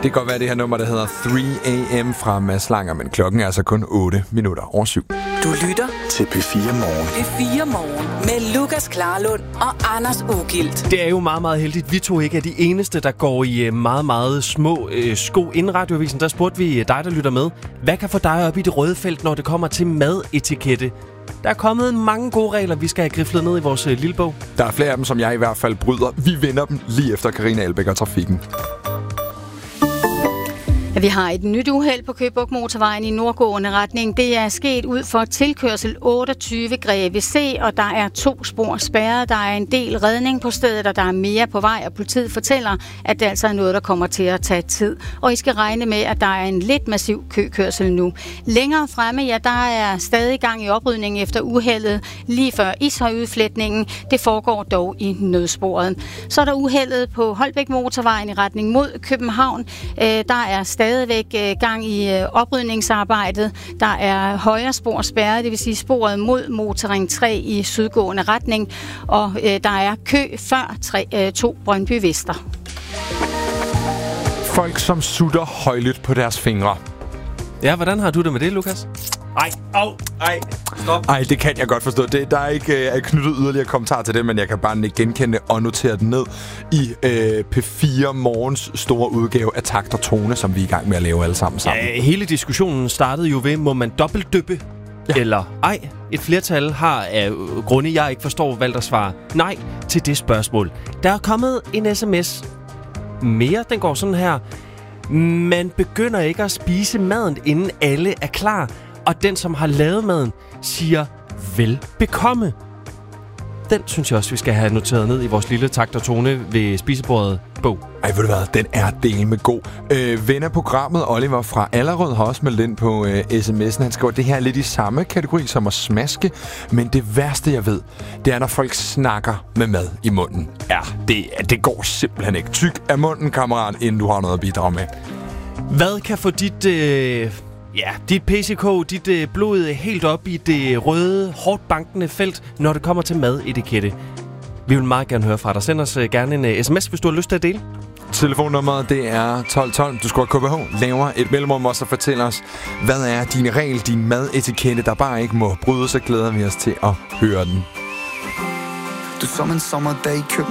Det kan godt være det her nummer, der hedder 3 AM fra Mads Langer, men klokken er altså kun 8 minutter over 7. Du lytter til P4 Morgen. P4 Morgen med Lukas Klarlund og Anders Ugilt. Det er jo meget, meget heldigt. Vi to ikke er de eneste, der går i meget, meget små sko. Inden radioavisen, der spurgte vi dig, der lytter med. Hvad kan få dig op i det røde felt, når det kommer til madetikette? Der er kommet mange gode regler, vi skal have griflet ned i vores lille bog. Der er flere af dem, som jeg i hvert fald bryder. Vi vinder dem lige efter Karina Elbæk og trafikken. Ja, vi har et nyt uheld på Køge Bugt Motorvejen i nordgående retning. Det er sket ud for tilkørsel 28 Greve C, og der er 2 spor spærret. Der er en del redning på stedet, og der er mere på vej, og politiet fortæller, at det altså er noget, der kommer til at tage tid. Og I skal regne med, at der er en lidt massiv køkørsel nu. Længere fremme, ja, der er stadig gang i oprydningen efter uheldet lige før Ishøjudflætningen. Det foregår dog i nødsporet. Så er der uheldet på Holbæk Motorvejen i retning mod København. Der er stadigvæk gang i oprydningsarbejdet. Der er højre spor spærret, det vil sige sporet mod Motorring 3 i sydgående retning, og der er kø før 2 Brøndby Vester. Folk, som sutter højlydt på deres fingre. Ja, hvordan har du det med det, Lukas? Stop. Ej, det kan jeg godt forstå. Der er ikke knyttet yderligere kommentar til det, men jeg kan bare genkende og notere den ned i P4 Morgens store udgave af Takt og Tone, som vi er i gang med at lave alle sammen. Ja, hele diskussionen startede jo ved, må man dobbeltdyppe? Ja. Eller ej? Et flertal har af grunde, jeg ikke forstår, valgt at svare nej til det spørgsmål. Der er kommet en sms mere. Den går sådan her. Man begynder ikke at spise maden, inden alle er klar. Og den, som har lavet maden, siger velbekomme. Den synes jeg også, vi skal have noteret ned i vores lille Takt og Tone ved spisebordet bog. Ej, ved du hvad? Den er del med god. Ven af programmet, Oliver fra Allerød, har også meldt ind på sms'en. Han skriver, det her er lidt i samme kategori som at smaske, men det værste, jeg ved, det er, når folk snakker med mad i munden. Ja, det går simpelthen ikke. Tyk af munden, kammerat, inden du har noget at bidrage med. Hvad kan få dit PCK, dit blod helt op i det røde, hårdt bankende felt, når det kommer til madetikette? Vi vil meget gerne høre fra dig. Send os gerne en sms, hvis du har lyst til at dele. Telefonnummeret, det er 1212. Du skal KBH, laver et mellemrum også og fortæller os, hvad er din regel, din madetikette, der bare ikke må bryde, så glæder vi os til at høre den. Du som en sommerdag i København.